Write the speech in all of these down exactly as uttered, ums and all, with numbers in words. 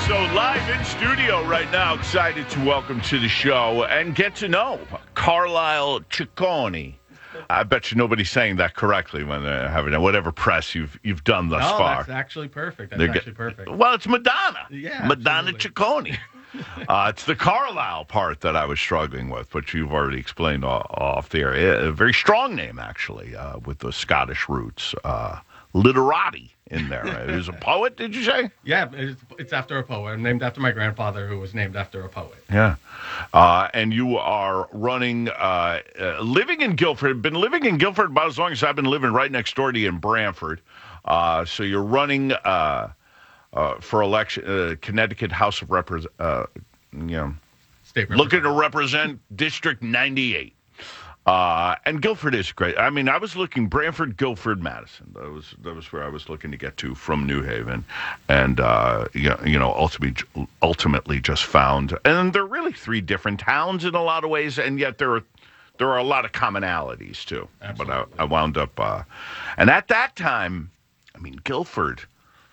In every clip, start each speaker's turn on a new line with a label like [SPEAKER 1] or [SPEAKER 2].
[SPEAKER 1] So live in studio right now, excited to welcome to the show and get to know Carlisle Ciccone. I bet you nobody's saying that correctly when they're having whatever press you've you've done thus
[SPEAKER 2] no,
[SPEAKER 1] far.
[SPEAKER 2] That's actually perfect. That's
[SPEAKER 1] They're
[SPEAKER 2] actually
[SPEAKER 1] ge-
[SPEAKER 2] perfect.
[SPEAKER 1] Well, it's Madonna.
[SPEAKER 2] Yeah,
[SPEAKER 1] Madonna
[SPEAKER 2] absolutely.
[SPEAKER 1] Ciccone. uh, it's the Carlisle part that I was struggling with, but you've already explained off, off the air. A very strong name, actually, uh, with the Scottish roots. Uh, literati in there. He was a poet, did you say?
[SPEAKER 2] Yeah, it's, it's after a poet. I'm named after my grandfather, who was named after a poet.
[SPEAKER 1] Yeah. Uh, and you are running, uh, uh, living in Guilford, been living in Guilford about as long as I've been living right next door to you in Brantford. Uh, so you're running uh, uh, for election, uh, Connecticut House of Representatives, uh, you know,
[SPEAKER 2] State
[SPEAKER 1] looking to represent District ninety-eight. Uh, and Guilford is great. I mean, I was looking Brantford, Guilford, Madison. That was that was where I was looking to get to from New Haven, and uh, you, you know, ultimately, ultimately just found. And they're really three different towns in a lot of ways, and yet there are there are a lot of commonalities too.
[SPEAKER 2] Absolutely.
[SPEAKER 1] But I, I wound up, uh, and at that time, I mean, Guilford.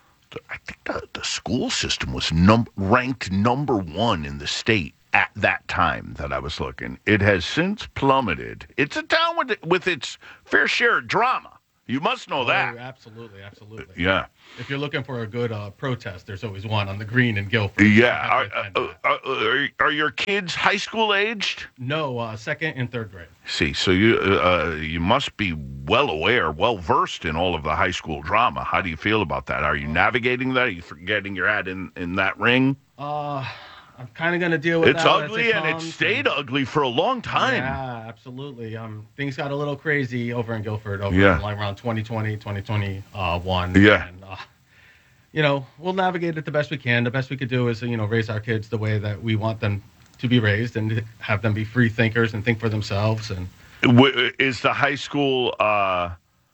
[SPEAKER 1] I think the, the school system was num- ranked number one in the state at that time that I was looking. It has since plummeted. It's a town with with its fair share of drama. You must know
[SPEAKER 2] Oh,
[SPEAKER 1] that.
[SPEAKER 2] absolutely, absolutely.
[SPEAKER 1] Yeah.
[SPEAKER 2] If you're looking for a good uh, protest, there's always one on the green in Guilford.
[SPEAKER 1] Yeah.
[SPEAKER 2] I
[SPEAKER 1] Are,
[SPEAKER 2] have to attend
[SPEAKER 1] uh,
[SPEAKER 2] that.
[SPEAKER 1] uh, are, are your kids high school aged?
[SPEAKER 2] No, uh, second and third grade.
[SPEAKER 1] See, so you uh, you must be well aware, well versed in all of the high school drama. How do you feel about that? Are you navigating that? Are you getting your head in, in that ring?
[SPEAKER 2] Uh, I'm kind of going to deal with
[SPEAKER 1] It's
[SPEAKER 2] that as
[SPEAKER 1] ugly,
[SPEAKER 2] it
[SPEAKER 1] and it
[SPEAKER 2] comes,
[SPEAKER 1] stayed ugly for a long time.
[SPEAKER 2] Yeah, absolutely. Um, things got a little crazy over in Guilford over
[SPEAKER 1] Yeah.
[SPEAKER 2] like around twenty twenty, twenty twenty-one.
[SPEAKER 1] Yeah.
[SPEAKER 2] And, uh, you know, we'll navigate it the best we can. The best we could do is, you know, raise our kids the way that we want them to be raised and have them be free thinkers and think for themselves. And
[SPEAKER 1] W- Is the high school uh,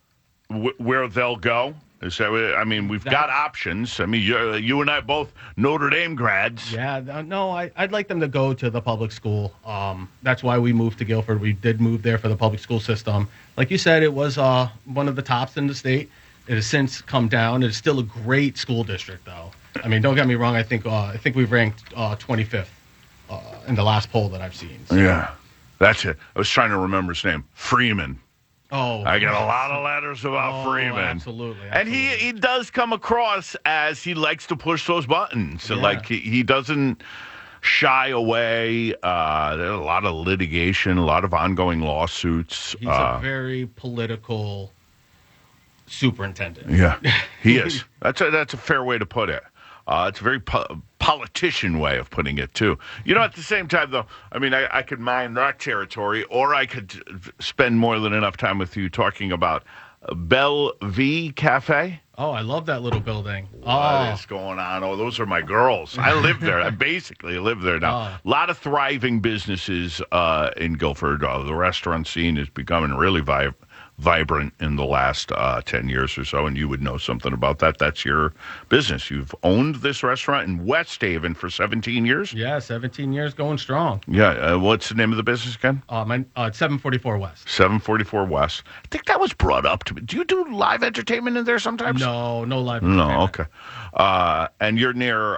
[SPEAKER 1] w- where they'll go? Is that? what- I mean, we've got
[SPEAKER 2] That's-
[SPEAKER 1] options. I mean, you, you and I both Notre Dame grads.
[SPEAKER 2] yeah, th- no, I, I'd like them to go to the public school. Um, that's why we moved to Guilford. We did move there for the public school system. Like you said, it was uh, one of the tops in the state. It has since come down. It's still a great school district, though. I mean, don't get me wrong. I think uh, I think we've ranked uh, twenty-fifth uh, in the last poll that I've seen. So-
[SPEAKER 1] Yeah, that's it. I was trying to remember his name, Freeman.
[SPEAKER 2] Oh,
[SPEAKER 1] I get a lot of letters about
[SPEAKER 2] oh,
[SPEAKER 1] Freeman.
[SPEAKER 2] Absolutely,
[SPEAKER 1] And he,
[SPEAKER 2] absolutely.
[SPEAKER 1] he does come across as he likes to push those buttons. So
[SPEAKER 2] Yeah.
[SPEAKER 1] like he, he doesn't shy away. Uh, there's a lot of litigation, a lot of ongoing lawsuits.
[SPEAKER 2] He's
[SPEAKER 1] uh,
[SPEAKER 2] a very political superintendent.
[SPEAKER 1] Yeah, he is. That's a, that's a fair way to put it. Uh, it's a very po- politician way of putting it, too. You know, at the same time, though, I mean, I, I could mine that territory, or I could spend more than enough time with you talking about Belle V Cafe.
[SPEAKER 2] Oh, I love that little building.
[SPEAKER 1] What
[SPEAKER 2] Oh,
[SPEAKER 1] is going on? Oh, those are my girls. I live there. I basically live there now. A
[SPEAKER 2] Oh.
[SPEAKER 1] lot of thriving businesses uh, in Guilford. Uh, the restaurant scene is becoming really vi- vibrant in the last uh, ten years or so, and you would know something about that. That's your business. You've owned this restaurant in West Haven for seventeen years?
[SPEAKER 2] yeah, seventeen years going strong.
[SPEAKER 1] Yeah. Uh, what's the name of the business again?
[SPEAKER 2] Uh, my, uh, it's seven forty-four West.
[SPEAKER 1] seven forty-four West. I think that was brought up to me. Do you do live entertainment in there sometimes?
[SPEAKER 2] No, no live.
[SPEAKER 1] No,
[SPEAKER 2] entertainment.
[SPEAKER 1] okay. Uh, and you're near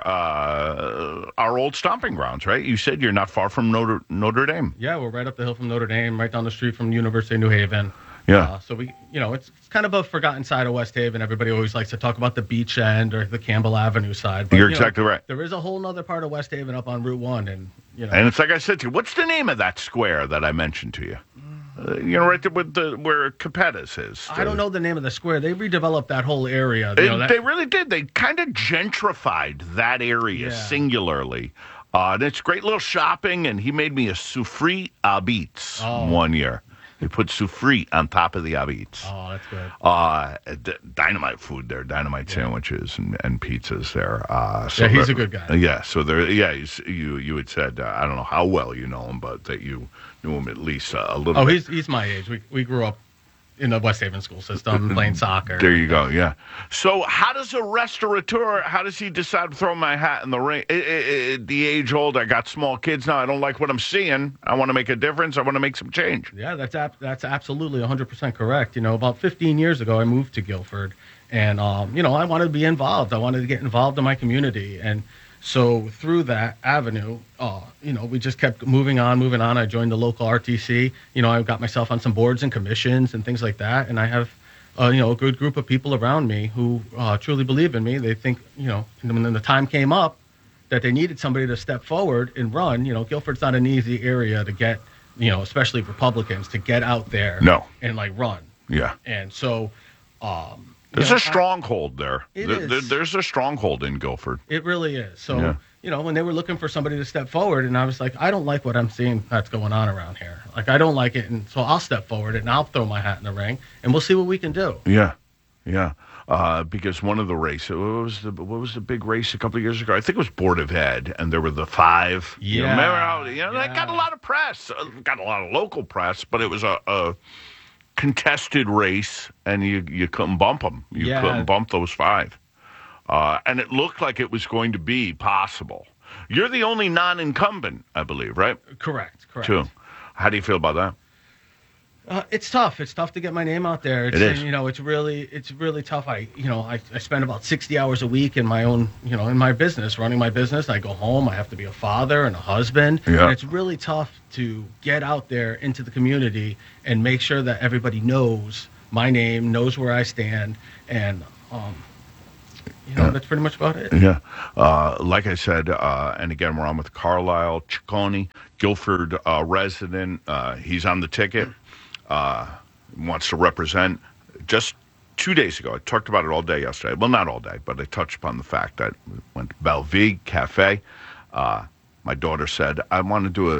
[SPEAKER 1] uh, our old stomping grounds, right? You said you're not far from Notre, Notre Dame.
[SPEAKER 2] Yeah, we're right up the hill from Notre Dame, right down the street from University of New Haven.
[SPEAKER 1] Yeah.
[SPEAKER 2] Uh, so we, you know, it's, it's kind of a forgotten side of West Haven. Everybody always likes to talk about the beach end or the Campbell Avenue side. But,
[SPEAKER 1] You're
[SPEAKER 2] you know,
[SPEAKER 1] exactly right.
[SPEAKER 2] There is a whole other part of West Haven up on Route One, and you know,
[SPEAKER 1] And it's like I said to you, what's the name of that square that I mentioned to you? Uh, you know, right there with the where Capetta's is.
[SPEAKER 2] I don't know the name of the square. They redeveloped that whole area.
[SPEAKER 1] They,
[SPEAKER 2] You know, that,
[SPEAKER 1] they really did. They kind of gentrified that area
[SPEAKER 2] Yeah.
[SPEAKER 1] singularly. Uh, and it's great little shopping, and he made me a soufri habits
[SPEAKER 2] Oh.
[SPEAKER 1] one year. He put soufri on top of the habits.
[SPEAKER 2] oh, that's good.
[SPEAKER 1] Uh, d- dynamite food there, dynamite sandwiches and, and pizzas there. Uh, so
[SPEAKER 2] Yeah, he's
[SPEAKER 1] there-
[SPEAKER 2] a good guy.
[SPEAKER 1] Yeah, so there, yeah, he's, you you had said uh, I don't know how well you know him, but that you knew him at least uh, a little.
[SPEAKER 2] Oh,
[SPEAKER 1] bit.
[SPEAKER 2] he's he's my age. We we grew up in the West Haven school system playing soccer.
[SPEAKER 1] There you go. Yeah. So how does a restaurateur? How does he decide to throw my hat in the ring? I- I- I- the age old. I got small kids now. I don't like what I'm seeing. I want to make a difference. I want to make some change.
[SPEAKER 2] Yeah, that's ab- that's absolutely one hundred percent correct. You know, about fifteen years ago, I moved to Guilford, and um, you know, I wanted to be involved. I wanted to get involved in my community, and So through that avenue, uh, you know, we just kept moving on, moving on. I joined the local R T C. You know, I got myself on some boards and commissions and things like that. And I have, uh, you know, a good group of people around me who uh, truly believe in me. They think, you know, when the time came up that they needed somebody to step forward and run, you know, Guilford's not an easy area to get, you know, especially Republicans, to get out there
[SPEAKER 1] no.
[SPEAKER 2] and, like, run.
[SPEAKER 1] Yeah.
[SPEAKER 2] And so... Um,
[SPEAKER 1] There's
[SPEAKER 2] you know,
[SPEAKER 1] a stronghold there.
[SPEAKER 2] It
[SPEAKER 1] there,
[SPEAKER 2] is.
[SPEAKER 1] there. There's a stronghold in Guilford.
[SPEAKER 2] It really is. So,
[SPEAKER 1] Yeah.
[SPEAKER 2] you know, when they were looking for somebody to step forward, and I was like, I don't like what I'm seeing that's going on around here. Like, I don't like it, and so I'll step forward and I'll throw my hat in the ring, and we'll see what we can do.
[SPEAKER 1] Yeah, yeah. Uh, because one of the races, what was the what was the big race a couple of years ago? I think it was Board of Ed, and there were the five. You
[SPEAKER 2] Yeah.
[SPEAKER 1] remember how, you know,
[SPEAKER 2] Yeah.
[SPEAKER 1] that got a lot of press, uh, got a lot of local press, but it was a, a contested race, and you, you couldn't bump them. You
[SPEAKER 2] Yeah.
[SPEAKER 1] couldn't bump those five. Uh, and it looked like it was going to be possible. You're the only non-incumbent, I believe, right?
[SPEAKER 2] Correct, correct.
[SPEAKER 1] Too. How do you feel about that?
[SPEAKER 2] Uh, it's tough. It's tough to get my name out there. It's,
[SPEAKER 1] It is.
[SPEAKER 2] You know, it's really, it's really tough. I, you know, I, I spend about sixty hours a week in my own, you know, in my business, running my business. I go home. I have to be a father and a husband.
[SPEAKER 1] Yeah.
[SPEAKER 2] And it's really tough to get out there into the community and make sure that everybody knows my name, knows where I stand, and, um, you know,
[SPEAKER 1] Yeah.
[SPEAKER 2] that's pretty much about it.
[SPEAKER 1] Yeah. Uh, like I said, uh, and again, we're on with Carlisle Ciccone, Guilford uh, resident. Uh, he's on the ticket, uh, wants to represent. Just two days ago, I talked about it all day yesterday. Well, not all day, but I touched upon the fact that we went to Bellevue Cafe. Uh, my daughter said, I want to do a,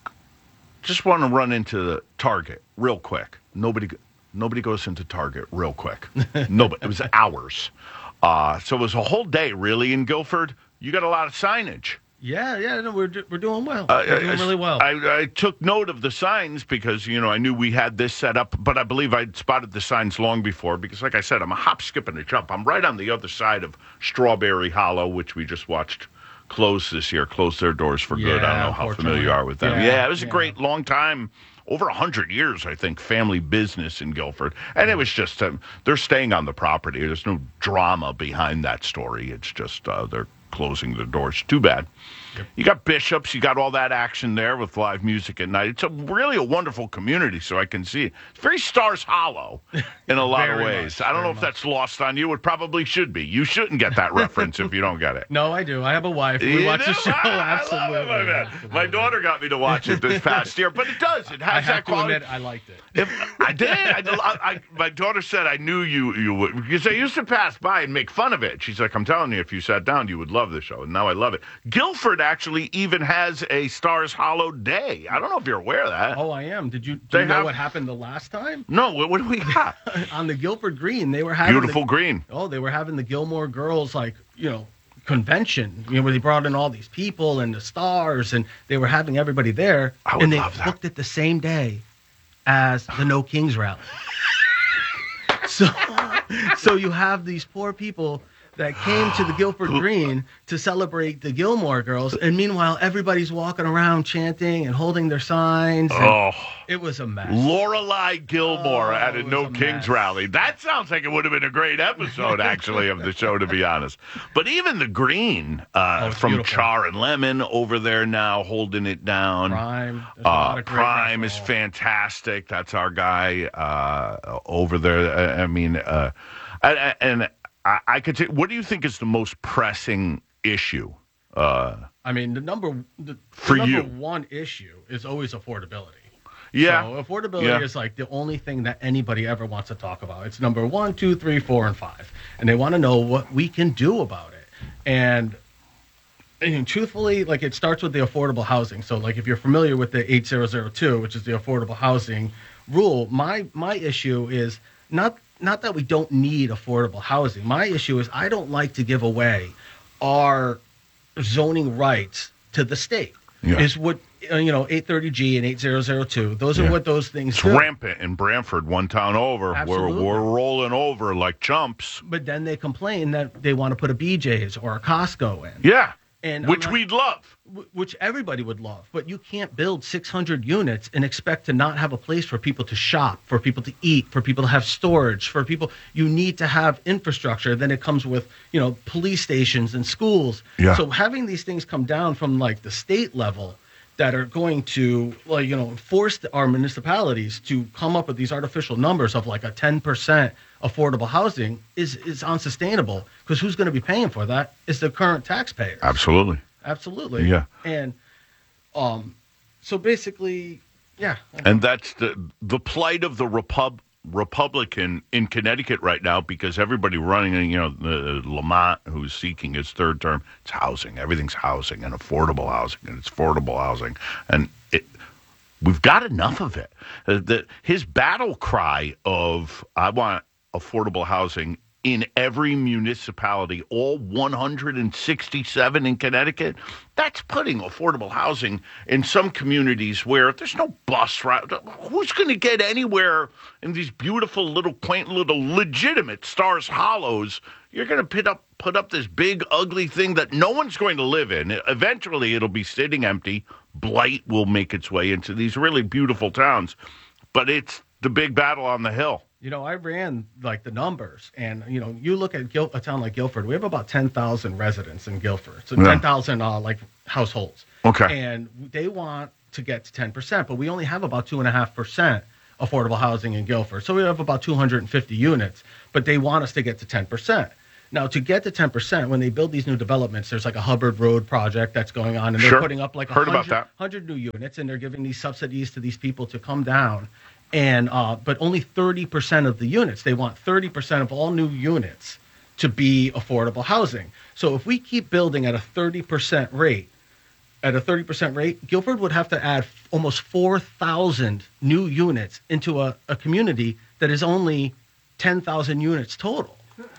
[SPEAKER 1] just want to run into the Target real quick. Nobody, nobody goes into Target real quick. Nobody. It was hours. Uh, so it was a whole day, really, in Guilford. You got a lot of signage.
[SPEAKER 2] Yeah, yeah, no, we're, do- we're doing well.
[SPEAKER 1] Uh,
[SPEAKER 2] we're doing
[SPEAKER 1] I-
[SPEAKER 2] really well.
[SPEAKER 1] I, I took note of the signs because, you know, I knew we had this set up, but I believe I'd spotted the signs long before because, like I said, I'm a hop, skip, and a jump. I'm right on the other side of Strawberry Hollow, which we just watched close this year, close their doors for good. I
[SPEAKER 2] Yeah,
[SPEAKER 1] don't know how
[SPEAKER 2] unfortunately.
[SPEAKER 1] familiar you are with them. Yeah,
[SPEAKER 2] Yeah,
[SPEAKER 1] it was a
[SPEAKER 2] yeah.
[SPEAKER 1] great long time. Over one hundred years, I think, family business in Guilford. And it was just, um, they're staying on the property. There's no drama behind that story. It's just uh, they're closing the doors. Too bad.
[SPEAKER 2] Yep.
[SPEAKER 1] You got Bishops, you got all that action there with live music at night. It's a really a wonderful community, so I can see it. It's very Stars Hollow in a lot of
[SPEAKER 2] Very
[SPEAKER 1] ways.
[SPEAKER 2] much,
[SPEAKER 1] I don't know
[SPEAKER 2] very
[SPEAKER 1] if
[SPEAKER 2] much.
[SPEAKER 1] that's lost on you. It probably should be. You shouldn't get that reference if you don't get it.
[SPEAKER 2] No, I do. I have a wife. We
[SPEAKER 1] You
[SPEAKER 2] watch the
[SPEAKER 1] do?
[SPEAKER 2] show.
[SPEAKER 1] I- I
[SPEAKER 2] Absolutely.
[SPEAKER 1] love it, my man.
[SPEAKER 2] absolutely.
[SPEAKER 1] My daughter got me to watch it this past year, but it does. It
[SPEAKER 2] I
[SPEAKER 1] has
[SPEAKER 2] have
[SPEAKER 1] that
[SPEAKER 2] to
[SPEAKER 1] quality.
[SPEAKER 2] admit, I liked it.
[SPEAKER 1] If I did, I, did- I, I, my daughter said I knew you you would because I used to pass by and make fun of it. She's like, I'm telling you, if you sat down, you would love the show, and now I love it. Guilford actually even has a Stars Hollow Day. I don't know if you're aware of that.
[SPEAKER 2] Oh, I am. Did you, do
[SPEAKER 1] They
[SPEAKER 2] you know
[SPEAKER 1] have-
[SPEAKER 2] what happened the last time?
[SPEAKER 1] No, what, what do we got?
[SPEAKER 2] On the Guilford Green, they were having
[SPEAKER 1] Beautiful
[SPEAKER 2] the,
[SPEAKER 1] green.
[SPEAKER 2] Oh, they were having the Gilmore Girls, like, you know, convention, you know, where they brought in all these people and the stars, and they were having everybody there,
[SPEAKER 1] I would
[SPEAKER 2] and they
[SPEAKER 1] love that.
[SPEAKER 2] booked it the same day as the No Kings rally. so, so you have these poor people that came to the Guilford Green to celebrate the Gilmore Girls, and meanwhile everybody's walking around chanting and holding their signs. And
[SPEAKER 1] Oh,
[SPEAKER 2] it was a mess.
[SPEAKER 1] Lorelei Gilmore
[SPEAKER 2] Oh,
[SPEAKER 1] at a
[SPEAKER 2] it was
[SPEAKER 1] No
[SPEAKER 2] a
[SPEAKER 1] Kings
[SPEAKER 2] mess.
[SPEAKER 1] rally. That sounds like it would have been a great episode, actually, of the show, to be honest. But even the green uh,
[SPEAKER 2] Oh, it's
[SPEAKER 1] from
[SPEAKER 2] beautiful.
[SPEAKER 1] Char and Lemon over there now, holding it down.
[SPEAKER 2] Prime, there's a lot
[SPEAKER 1] Uh,
[SPEAKER 2] of great
[SPEAKER 1] Prime is
[SPEAKER 2] rock and roll.
[SPEAKER 1] fantastic. That's our guy uh, over there. I, I mean, uh, and, and I, I could say, what do you think is the most pressing issue? Uh,
[SPEAKER 2] I mean, the number the,
[SPEAKER 1] For
[SPEAKER 2] the number
[SPEAKER 1] you.
[SPEAKER 2] one issue is always affordability.
[SPEAKER 1] yeah,
[SPEAKER 2] So affordability
[SPEAKER 1] Yeah.
[SPEAKER 2] is like the only thing that anybody ever wants to talk about. It's number one, two, three, four, and five, and they want to know what we can do about it. And, and truthfully, like it starts with the affordable housing. So, like if you're familiar with the eight thousand two, which is the affordable housing rule, my my issue is not not that we don't need affordable housing. My issue is I don't like to give away our zoning rights to the state.
[SPEAKER 1] Yeah.
[SPEAKER 2] Is what uh, you know, eight thirty G and eight thousand two. Those are
[SPEAKER 1] Yeah.
[SPEAKER 2] what those things
[SPEAKER 1] It's
[SPEAKER 2] do.
[SPEAKER 1] rampant in Brantford, one town over. We're,
[SPEAKER 2] Absolutely.
[SPEAKER 1] we're rolling over like chumps.
[SPEAKER 2] But then they complain that they want to put a B J's or a Costco in.
[SPEAKER 1] Yeah.
[SPEAKER 2] And
[SPEAKER 1] Which
[SPEAKER 2] not,
[SPEAKER 1] we'd love.
[SPEAKER 2] which everybody would love. But you can't build six hundred units and expect to not have a place for people to shop, for people to eat, for people to have storage, for people. You need to have infrastructure. Then it comes with, you know, police stations and schools.
[SPEAKER 1] Yeah.
[SPEAKER 2] So having these things come down from like the state level that are going to, like, you know, force our municipalities to come up with these artificial numbers of like a ten percent affordable housing is is unsustainable, because who's going to be paying for that is the current taxpayers.
[SPEAKER 1] Absolutely.
[SPEAKER 2] Absolutely.
[SPEAKER 1] Yeah.
[SPEAKER 2] And um, so basically, yeah.
[SPEAKER 1] And that's the the plight of the Repub- Republican in Connecticut right now, because everybody running, you know, the Lamont, who's seeking his third term, it's housing. Everything's housing and affordable housing, and it's affordable housing. And it, we've got enough of it. Uh, the, his battle cry of, I want affordable housing in every municipality, all one hundred sixty-seven in Connecticut, that's putting affordable housing in some communities where there's no bus route. Who's going to get anywhere in these beautiful little, quaint little legitimate Stars Hollows? You're going to put up, put up this big, ugly thing that no one's going to live in. Eventually, it'll be sitting empty. Blight will make its way into these really beautiful towns. But it's the big battle on the Hill.
[SPEAKER 2] You know, I ran like the numbers, and you know, you look at Gil- a town like Guilford. We have about ten thousand residents in Guilford, so
[SPEAKER 1] Yeah.
[SPEAKER 2] ten thousand uh, like households.
[SPEAKER 1] Okay.
[SPEAKER 2] And they want to get to ten percent, but we only have about two and a half percent affordable housing in Guilford. So we have about two hundred fifty units, but they want us to get to ten percent. Now, to get to ten percent, when they build these new developments, there's like a Hubbard Road project that's going on, and they're
[SPEAKER 1] Sure.
[SPEAKER 2] putting up like
[SPEAKER 1] Heard
[SPEAKER 2] one
[SPEAKER 1] about
[SPEAKER 2] hundred,
[SPEAKER 1] that.
[SPEAKER 2] one hundred new units, and they're giving these subsidies to these people to come down. And uh, but only thirty percent of the units. They want thirty percent of all new units to be affordable housing. So if we keep building at a thirty percent rate, at a thirty percent rate, Guilford would have to add f- almost four thousand new units into a, a community that is only ten thousand units total.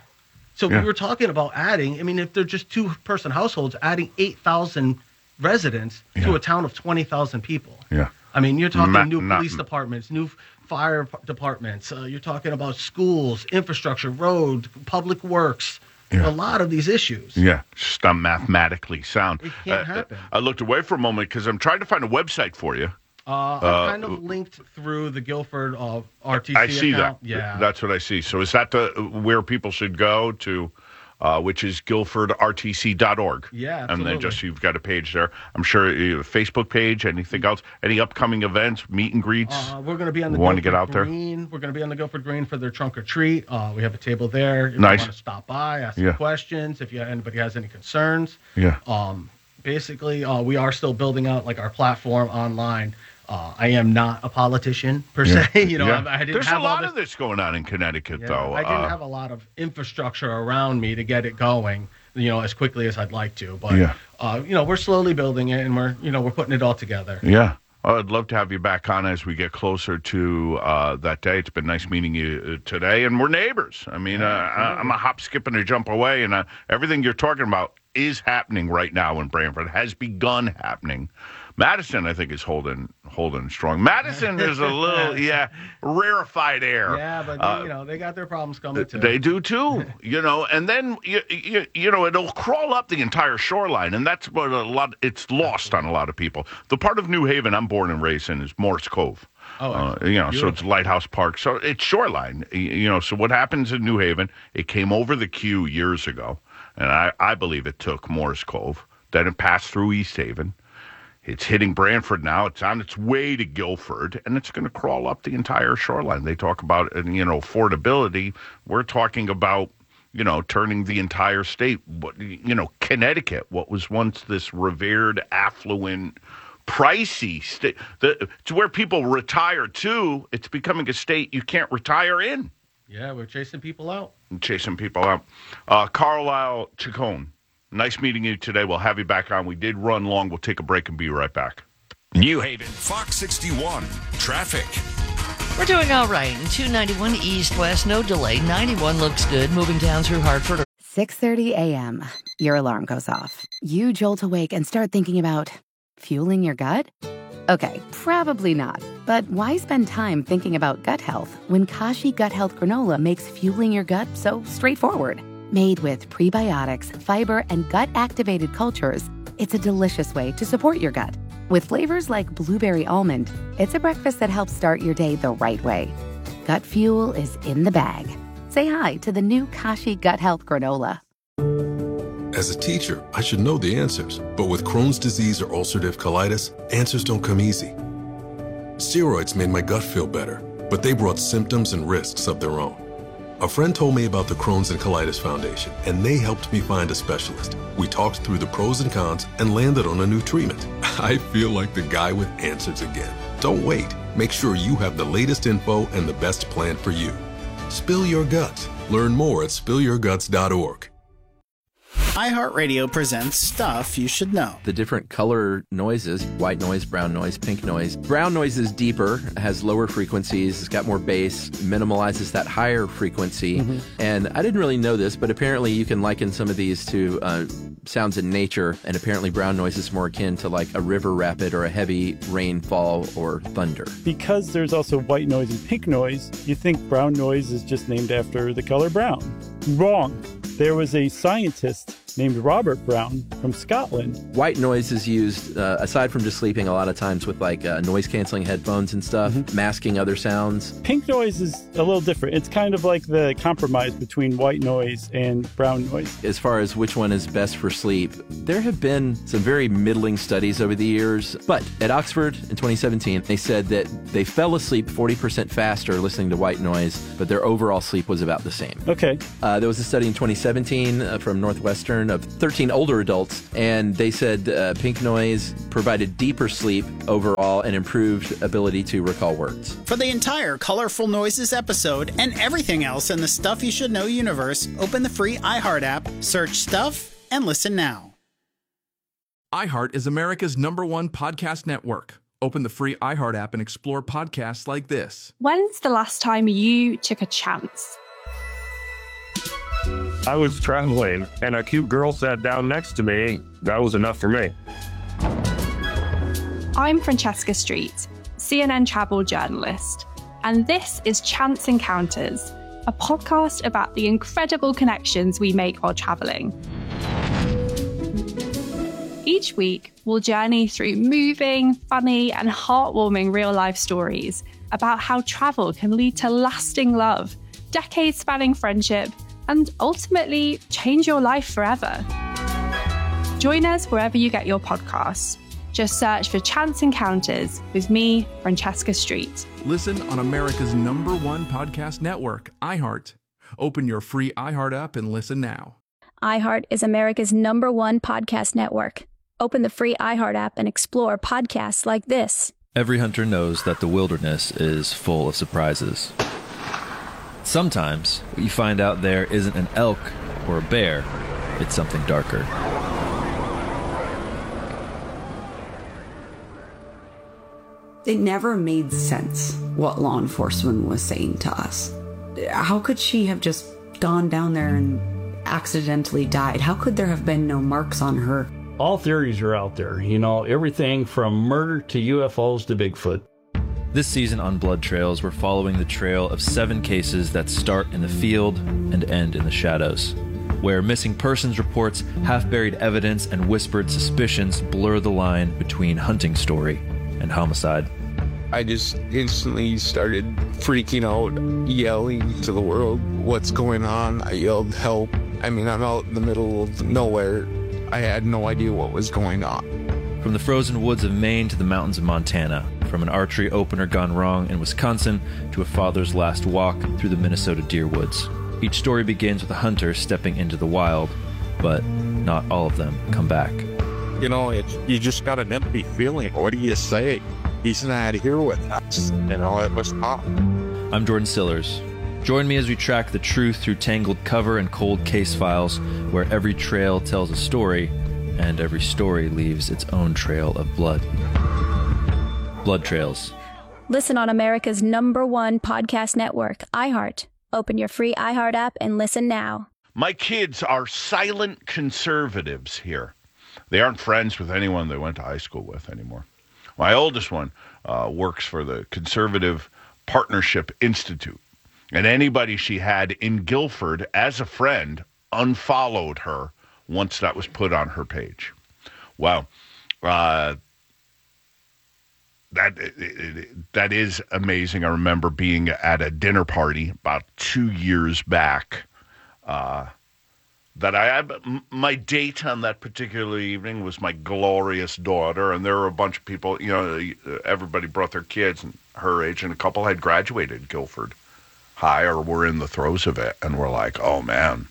[SPEAKER 2] So
[SPEAKER 1] Yeah.
[SPEAKER 2] we were talking about adding, I mean, if they're just two-person households, adding eight thousand residents
[SPEAKER 1] Yeah.
[SPEAKER 2] to a town of twenty thousand people.
[SPEAKER 1] Yeah.
[SPEAKER 2] I mean, you're talking
[SPEAKER 1] Ma-
[SPEAKER 2] new
[SPEAKER 1] not-
[SPEAKER 2] police departments, new fire p- departments. Uh, you're talking about schools, infrastructure, road, public works.
[SPEAKER 1] Yeah.
[SPEAKER 2] A lot of these issues.
[SPEAKER 1] Yeah, just not mathematically sound.
[SPEAKER 2] It can't
[SPEAKER 1] Uh,
[SPEAKER 2] happen.
[SPEAKER 1] I looked away for a moment because I'm trying to find a website for you.
[SPEAKER 2] Uh, I'm kind of linked through the Guilford uh, R T C
[SPEAKER 1] I see
[SPEAKER 2] account.
[SPEAKER 1] that.
[SPEAKER 2] Yeah.
[SPEAKER 1] That's what I see. So is that the where people should go to, uh, which is guilford r t c dot org?
[SPEAKER 2] Yeah,
[SPEAKER 1] And then
[SPEAKER 2] absolutely.
[SPEAKER 1] just you've got a page there. I'm sure a Facebook page, anything else, any upcoming events, meet and greets.
[SPEAKER 2] Uh, we're going to be on the
[SPEAKER 1] Want to
[SPEAKER 2] Guilford
[SPEAKER 1] get out there?
[SPEAKER 2] Green. We're going to be on the Guilford Green for their trunk or treat. Uh, we have a table there. If
[SPEAKER 1] Nice.
[SPEAKER 2] you want to stop by, ask
[SPEAKER 1] Yeah.
[SPEAKER 2] some questions. If you, anybody has any concerns.
[SPEAKER 1] Yeah.
[SPEAKER 2] Um, basically, uh, we are still building out like our platform online. Uh, I am not a politician per
[SPEAKER 1] Yeah.
[SPEAKER 2] se. You know,
[SPEAKER 1] Yeah.
[SPEAKER 2] I, I didn't
[SPEAKER 1] There's
[SPEAKER 2] have
[SPEAKER 1] a lot
[SPEAKER 2] all this,
[SPEAKER 1] of this going on in Connecticut,
[SPEAKER 2] yeah,
[SPEAKER 1] though.
[SPEAKER 2] I didn't
[SPEAKER 1] Uh,
[SPEAKER 2] have a lot of infrastructure around me to get it going, you know, as quickly as I'd like to. But
[SPEAKER 1] Yeah.
[SPEAKER 2] uh, you know, we're slowly building it, and we're you know we're putting it all together.
[SPEAKER 1] Yeah. I'd love to have you back on as we get closer to uh, that day. It's been nice meeting you uh, today, and we're neighbors. I mean, uh, I- I'm a hop, skip, and a jump away, and uh, everything you're talking about is happening right now in Branford, has begun happening. Madison, I think, is holding holding strong. Madison is a little, yeah, rarefied air.
[SPEAKER 2] Yeah, but
[SPEAKER 1] Uh,
[SPEAKER 2] you know they got their problems coming too.
[SPEAKER 1] They do too, you know, and then you, you you know it'll crawl up the entire shoreline, and that's what a lot. It's lost on a lot of people. The part of New Haven I'm born and raised in is Morse Cove.
[SPEAKER 2] Oh,
[SPEAKER 1] uh, you know, so it's Lighthouse Park, so it's shoreline. y- You know, so what happens in New Haven? It came over the Q years ago, and I I believe it took Morse Cove. Then it passed through East Haven. It's hitting Branford now. It's on its way to Guilford, and it's going to crawl up the entire shoreline. They talk about, uh, you know, affordability. We're talking about, you know, turning the entire state, what- you know, Connecticut, what was once this revered, affluent, pricey state, the, it's where people retire to. It's becoming a state you can't retire in,
[SPEAKER 2] Yeah, we're chasing people out.
[SPEAKER 1] and chasing people out. Uh, Carlisle Chacon, nice meeting you today. We'll have you back on. We did run long. We'll take a break and be right back.
[SPEAKER 3] New Haven, Fox sixty-one, traffic.
[SPEAKER 4] We're doing all right. two ninety-one east-west, no delay. ninety-one looks good, moving down through Hartford.
[SPEAKER 5] six thirty a.m. Your alarm goes off. You jolt awake and start thinking about fueling your gut? Okay, probably not. But why spend time thinking about gut health when Kashi Gut Health Granola makes fueling your gut so straightforward? Made with prebiotics, fiber, and gut-activated cultures, It's a delicious way to support your gut. With flavors like blueberry almond, it's a breakfast that helps start your day the right way. Gut Fuel is in the bag. Say hi to the new Kashi Gut Health Granola.
[SPEAKER 6] As a teacher, I should know the answers. But with Crohn's disease or ulcerative colitis, answers don't come easy. Steroids made my gut feel better, but they brought symptoms and risks of their own. A friend told me about the Crohn's and Colitis Foundation, and they helped me find a specialist. We talked through the pros and cons and landed on a new treatment. I feel like the guy with answers again. Don't wait. Make sure you have the latest info and the best plan for you. Spill your guts. Learn more at spill your guts dot org.
[SPEAKER 7] iHeartRadio presents Stuff You Should Know.
[SPEAKER 8] The different color noises, white noise, brown noise, pink noise. Brown noise is deeper, has lower frequencies, it's got more bass, minimalizes that higher frequency. Mm-hmm. And I didn't really know this, but apparently you can liken some of these to uh, sounds in nature, and apparently brown noise is more akin to like a river rapid or a heavy rainfall or thunder.
[SPEAKER 9] Because there's also white noise and pink noise, you think brown noise is just named after the color brown. Wrong. There was a scientist named Robert Brown from Scotland.
[SPEAKER 8] White noise is used, uh, aside from just sleeping, a lot of times with like uh, noise-canceling headphones and stuff, mm-hmm. masking other sounds.
[SPEAKER 9] Pink noise is a little different. It's kind of like the compromise between white noise and brown noise.
[SPEAKER 8] As far as which one is best for sleep, there have been some very middling studies over the years. But at Oxford in twenty seventeen, they said that they fell asleep forty percent faster listening to white noise, but their overall sleep was about the same.
[SPEAKER 9] Okay.
[SPEAKER 8] Uh, there was a study in twenty seventeen uh, from Northwestern of thirteen older adults, and they said uh, pink noise provided deeper sleep overall and improved ability to recall words.
[SPEAKER 7] For the entire Colorful Noises episode and everything else in the Stuff You Should Know universe, open the free iHeart app, search Stuff, and listen now.
[SPEAKER 10] iHeart is America's number one podcast network. Open the free iHeart app and explore podcasts like this.
[SPEAKER 11] When's the last time you took a chance?
[SPEAKER 12] I was traveling, and a cute girl sat down next to me. That was enough for me.
[SPEAKER 11] I'm Francesca Street, C N N travel journalist, and this is Chance Encounters, a podcast about the incredible connections we make while traveling. Each week, we'll journey through moving, funny, and heartwarming real-life stories about how travel can lead to lasting love, decades-spanning friendship, and ultimately change your life forever. Join us wherever you get your podcasts. Just search for Chance Encounters with me, Francesca Street.
[SPEAKER 10] Listen on America's number one podcast network, iHeart. Open your free iHeart app and listen now.
[SPEAKER 13] iHeart is America's number one podcast network. Open the free iHeart app and explore podcasts like this.
[SPEAKER 14] Every hunter knows that the wilderness is full of surprises. Sometimes, what you find out there isn't an elk or a bear, it's something darker.
[SPEAKER 15] It never made sense what law enforcement was saying to us. How could she have just gone down there and accidentally died? How could there have been no marks on her?
[SPEAKER 16] All theories are out there, you know, everything from murder to U F Os to Bigfoot.
[SPEAKER 14] This season on Blood Trails, we're following the trail of seven cases that start in the field and end in the shadows, where missing persons reports, half-buried evidence, and whispered suspicions blur the line between hunting story and homicide.
[SPEAKER 17] I just instantly started freaking out, yelling to the world, "What's going on?" I yelled, "Help." I mean, I'm out in the middle of nowhere. I had no idea what was going on.
[SPEAKER 14] From the frozen woods of Maine to the mountains of Montana, from an archery opener gone wrong in Wisconsin to a father's last walk through the Minnesota deer woods. Each story begins with a hunter stepping into the wild, but not all of them come back.
[SPEAKER 17] You know, it's, you just got an empty feeling. What do you say? He's not here with us. You know, it was tough.
[SPEAKER 14] I'm Jordan Sillers. Join me as we track the truth through tangled cover and cold case files, where every trail tells a story, and every story leaves its own trail of blood. Blood Trails.
[SPEAKER 13] Listen on America's number one podcast network, iHeart. Open your free iHeart app and listen now.
[SPEAKER 1] My kids are silent conservatives here. They aren't friends with anyone they went to high school with anymore. My oldest one uh, works for the Conservative Partnership Institute. And anybody she had in Guilford as a friend unfollowed her once that was put on her page. Wow. Uh, that that is amazing. I remember being at a dinner party about two years back. Uh, that I had my date on that particular evening was my glorious daughter, and there were a bunch of people. You know, everybody brought their kids and her age, and a couple had graduated Guilford High or were in the throes of it, and we're like, oh man,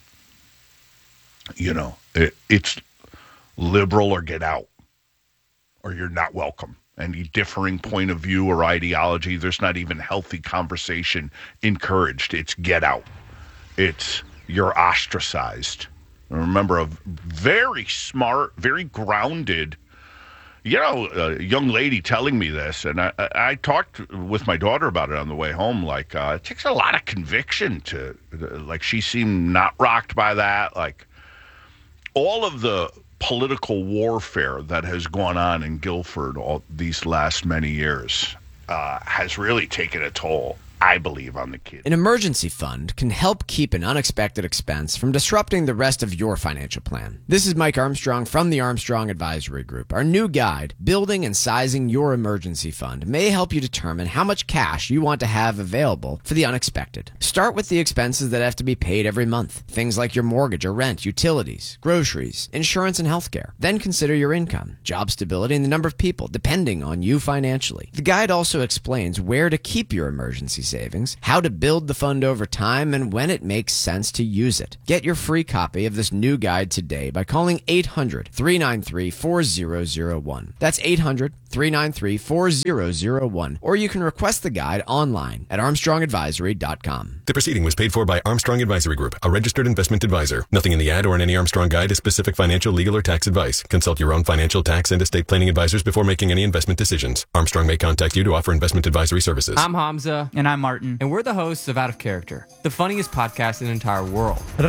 [SPEAKER 1] you know, it, it's liberal or get out, or you're not welcome. Any differing point of view or ideology, there's not even healthy conversation encouraged. It's get out. It's you're ostracized. I remember a very smart, very grounded, you know, a young lady telling me this, and I, I talked with my daughter about it on the way home. Like, uh, it takes a lot of conviction to, like, she seemed not rocked by that. Like, all of the political warfare that has gone on in Guilford all these last many years uh, has really taken a toll, I believe, on the kids.
[SPEAKER 18] An emergency fund can help keep an unexpected expense from disrupting the rest of your financial plan. This is Mike Armstrong from the Armstrong Advisory Group. Our new guide, Building and Sizing Your Emergency Fund, may help you determine how much cash you want to have available for the unexpected. Start with the expenses that have to be paid every month. Things like your mortgage or rent, utilities, groceries, insurance, and healthcare. Then consider your income, job stability, and the number of people depending on you financially. The guide also explains where to keep your emergency savings, how to build the fund over time, and when it makes sense to use it. Get your free copy of this new guide today by calling eight hundred, three nine three, four zero zero one. That's eight hundred, three nine three, four zero zero one. Or you can request the guide online at armstrong advisory dot com.
[SPEAKER 19] The proceeding was paid for by Armstrong Advisory Group, a registered investment advisor. Nothing in the ad or in any Armstrong guide is specific financial, legal, or tax advice. Consult your own financial, tax, and estate planning advisors before making any investment decisions. Armstrong may contact you to offer investment advisory services.
[SPEAKER 20] I'm Hamza. And I'm Martin. And we're the hosts of Out of Character, the funniest podcast in the entire world. The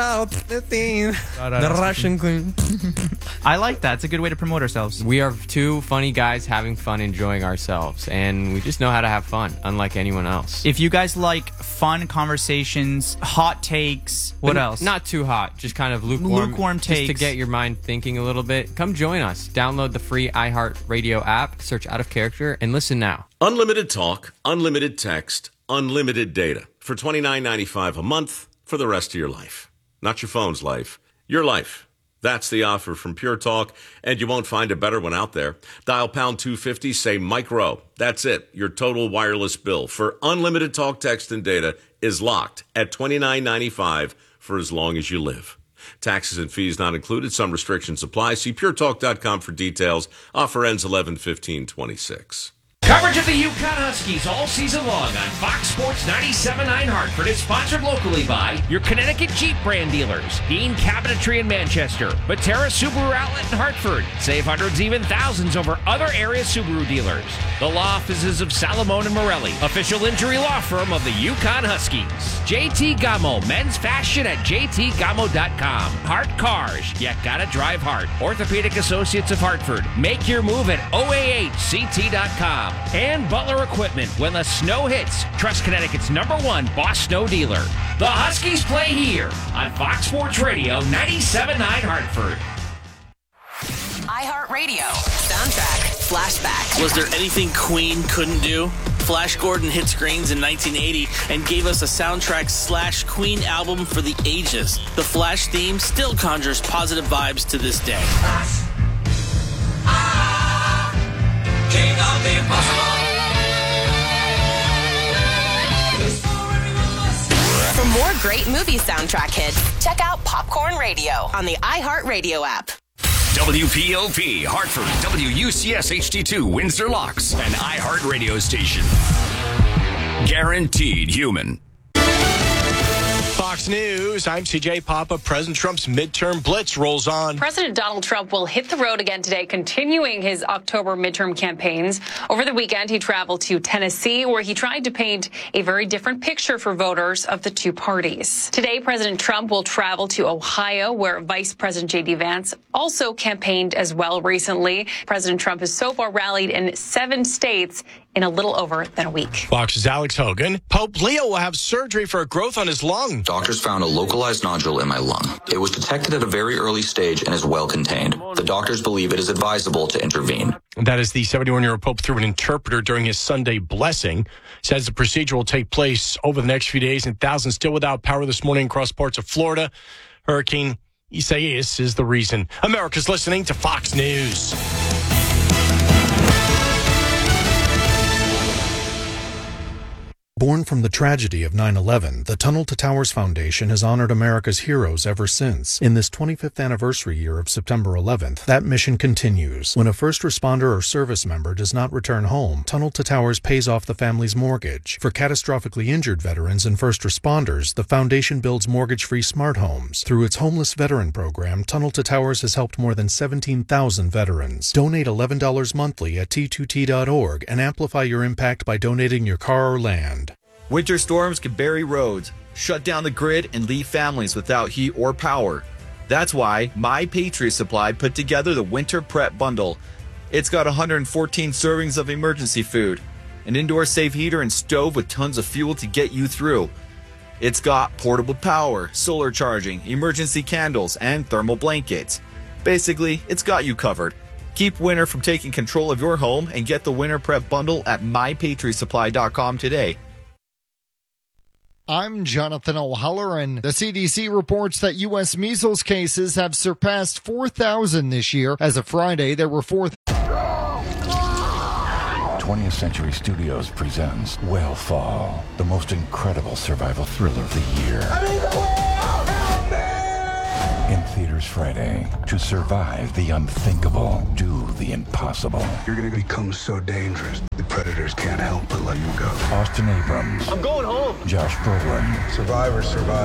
[SPEAKER 20] Russian queen. I like that. It's a good way to promote ourselves. We are two funny guys having fun, enjoying ourselves, and we just know how to have fun, unlike anyone else.
[SPEAKER 21] If you guys like fun conversations, hot takes, what
[SPEAKER 20] But
[SPEAKER 21] else?
[SPEAKER 20] Not too hot, just kind of lukewarm.
[SPEAKER 21] Lukewarm
[SPEAKER 20] just to
[SPEAKER 21] takes.
[SPEAKER 20] get your mind thinking a little bit. Come join us. Download the free iHeartRadio app, search Out of Character, and listen now.
[SPEAKER 22] Unlimited talk, unlimited text, unlimited data for twenty-nine ninety-five a month for the rest of your life. Not your phone's life, your life. That's the offer from Pure Talk, and you won't find a better one out there. Dial pound two fifty, say Mike Rowe. That's it. Your total wireless bill for unlimited talk, text, and data is locked at twenty-nine ninety-five for as long as you live. Taxes and fees not included. Some restrictions apply. See pure talk dot com for details. Offer ends eleven fifteen twenty-six.
[SPEAKER 23] Coverage of the UConn Huskies all season long on Fox Sports ninety-seven point nine Hartford is sponsored locally by your Connecticut Jeep brand dealers, Dean Cabinetry in Manchester, Batera Subaru Outlet in Hartford. Save hundreds, even thousands over other area Subaru dealers. The law offices of Salamone and Morelli, official injury law firm of the UConn Huskies. J T Gamo, men's fashion at j t gamo dot com. Hart Cars, you gotta drive Hart. Orthopedic Associates of Hartford, make your move at O A H C T dot com. And Butler Equipment, when the snow hits, trust Connecticut's number one Boss Snow dealer. The Huskies play here on Fox Sports Radio ninety-seven point nine Hartford.
[SPEAKER 24] iHeartRadio. Soundtrack. Flashback. Was there anything Queen couldn't do? Flash Gordon hit screens in nineteen eighty and gave us a soundtrack slash Queen album for the ages. The Flash theme still conjures positive vibes to this day.
[SPEAKER 23] King of the Impossible.
[SPEAKER 24] For more great movie soundtrack hits, check out Popcorn Radio on the iHeartRadio app.
[SPEAKER 23] W P O P, Hartford, W U C S H D two, Windsor Locks, an iHeart radio station. Guaranteed human.
[SPEAKER 25] Fox News, I'm C J Papa. President Trump's midterm blitz rolls on.
[SPEAKER 26] President Donald Trump will hit the road again today, continuing his October midterm campaigns. Over the weekend, he traveled to Tennessee, where he tried to paint a very different picture for voters of the two parties. Today, President Trump will travel to Ohio, where Vice President J D Vance also campaigned as well recently. President Trump has so far rallied in seven states, in a little over than a week.
[SPEAKER 25] Fox's Alex Hogan. Pope Leo will have surgery for a growth on his lung.
[SPEAKER 2] Doctors found a localized nodule in my lung. It was detected at a very early stage and is well contained. The doctors believe it is advisable to intervene.
[SPEAKER 25] That is the seventy-one-year-old Pope through an interpreter during his Sunday blessing. Says the procedure will take place over the next few days, and thousands still without power this morning across parts of Florida. Hurricane Isaias is the reason. America's listening to Fox News.
[SPEAKER 3] Born from the tragedy of nine eleven, the Tunnel to Towers Foundation has honored America's heroes ever since. In this twenty-fifth anniversary year of September eleventh, that mission continues. When a first responder or service member does not return home, Tunnel to Towers pays off the family's mortgage. For catastrophically injured veterans and first responders, the foundation builds mortgage-free smart homes. Through its homeless veteran program, Tunnel to Towers has helped more than seventeen thousand veterans. Donate eleven dollars monthly at T two T dot org and amplify your impact by donating your car or land.
[SPEAKER 4] Winter storms can bury roads, shut down the grid, and leave families without heat or power. That's why My Patriot Supply put together the Winter Prep Bundle. It's got one hundred fourteen servings of emergency food, an indoor safe heater and stove with tons of fuel to get you through. It's got portable power, solar charging, emergency candles, and thermal blankets. Basically, it's got you covered. Keep winter from taking control of your home and get the Winter Prep Bundle at my patriot supply dot com today.
[SPEAKER 5] I'm Jonathan O'Halloran. The C D C reports that U S measles cases have surpassed four thousand this year. As of Friday, there were four.
[SPEAKER 6] twentieth Century Studios presents Whale Fall, the most incredible survival thriller of the year. I'm in the whale! Help me! In theaters Friday. To survive the unthinkable, do the impossible.
[SPEAKER 9] You're going to become so dangerous, the predators can't help but let you go.
[SPEAKER 6] Austin Abrams.
[SPEAKER 9] I'm going home.
[SPEAKER 6] Josh Brolin.
[SPEAKER 9] Survivor,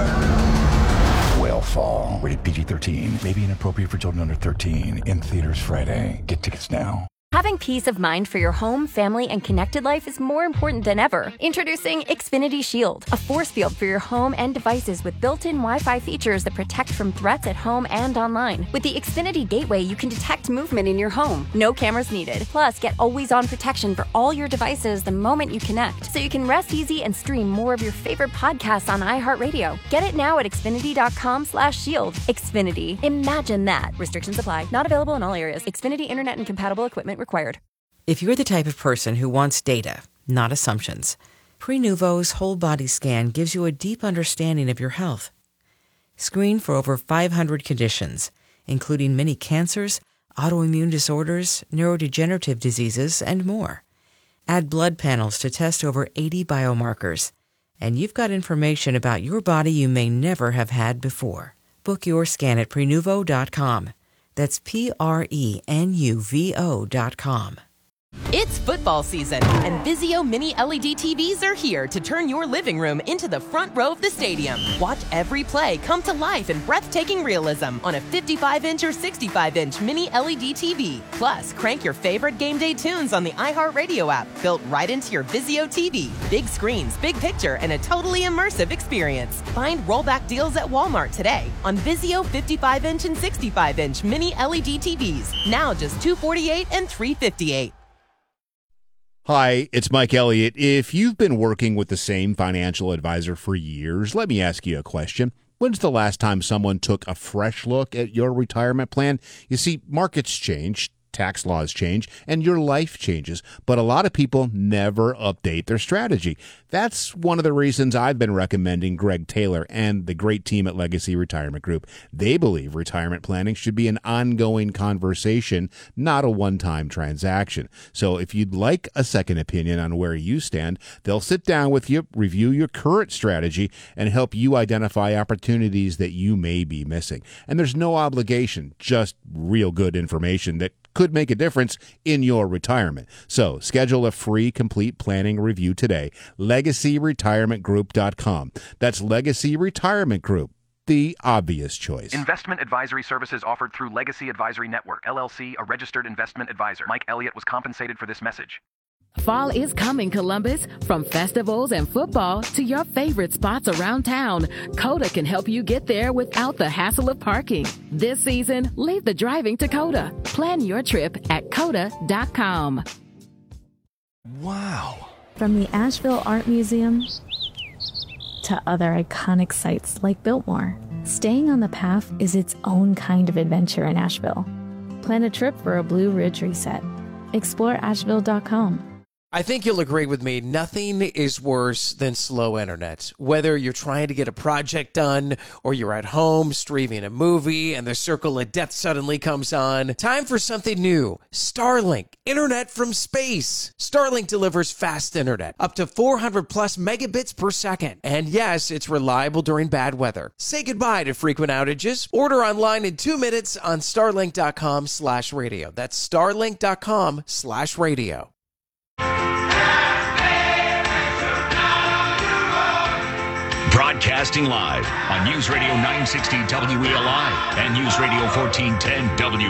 [SPEAKER 9] survivor.
[SPEAKER 6] Whale Fall. Rated P G thirteen. May be inappropriate for children under thirteen. In theaters Friday. Get tickets now.
[SPEAKER 27] Having peace of mind for your home, family, and connected life is more important than ever. Introducing Xfinity Shield, a force field for your home and devices with built-in Wi-Fi features that protect from threats at home and online. With the Xfinity Gateway, you can detect movement in your home. No cameras needed. Plus, get always-on protection for all your devices the moment you connect, so you can rest easy and stream more of your favorite podcasts on iHeartRadio. Get it now at Xfinity dot com slash shield. Xfinity. Imagine that. Restrictions apply. Not available in all areas. Xfinity Internet and compatible equipment required.
[SPEAKER 28] If you're the type of person who wants data, not assumptions, Prenuvo's whole body scan gives you a deep understanding of your health. Screen for over five hundred conditions, including many cancers, autoimmune disorders, neurodegenerative diseases, and more. Add blood panels to test over eighty biomarkers, and you've got information about your body you may never have had before. Book your scan at Prenuvo dot com. That's P R E N U V O dot com.
[SPEAKER 29] It's football season, and Vizio Mini L E D T Vs are here to turn your living room into the front row of the stadium. Watch every play come to life in breathtaking realism on a fifty-five inch or sixty-five inch Mini L E D T V. Plus, crank your favorite game day tunes on the iHeartRadio app, built right into your Vizio T V. Big screens, big picture, and a totally immersive experience. Find rollback deals at Walmart today on Vizio fifty-five inch and sixty-five inch Mini L E D T Vs. Now just two hundred forty-eight dollars and three hundred fifty-eight dollars.
[SPEAKER 30] Hi, it's Mike Elliott. If you've been working with the same financial advisor for years, let me ask you a question. When's the last time someone took a fresh look at your retirement plan? You see, markets change, tax laws change, and your life changes, but a lot of people never update their strategy. That's one of the reasons I've been recommending Greg Taylor and the great team at Legacy Retirement Group. They believe retirement planning should be an ongoing conversation, not a one-time transaction. So if you'd like a second opinion on where you stand, they'll sit down with you, review your current strategy, and help you identify opportunities that you may be missing. And there's no obligation, just real good information that could make a difference in your retirement. So schedule a free complete planning review today. legacy retirement group dot com. That's Legacy Retirement Group, the obvious choice.
[SPEAKER 31] Investment advisory services offered through Legacy Advisory Network, L L C, a registered investment advisor. Mike Elliott was compensated for this message.
[SPEAKER 32] Fall is coming, Columbus. From festivals and football to your favorite spots around town, Coda can help you get there without the hassle of parking. This season, leave the driving to Coda. Plan your trip at coda dot com.
[SPEAKER 1] Wow.
[SPEAKER 7] From the Asheville Art Museum to other iconic sites like Biltmore, staying on the path is its own kind of adventure in Asheville. Plan a trip for a Blue Ridge reset. Explore asheville dot com.
[SPEAKER 8] I think you'll agree with me, nothing is worse than slow internet. Whether you're trying to get a project done or you're at home streaming a movie and the circle of death suddenly comes on, time for something new. Starlink, internet from space. Starlink delivers fast internet, up to four hundred plus megabits per second. And yes, it's reliable during bad weather. Say goodbye to frequent outages. Order online in two minutes on starlink dot com slash radio. That's starlink dot com slash radio.
[SPEAKER 23] Broadcasting live on News Radio nine sixty W E L I and News Radio fourteen ten W.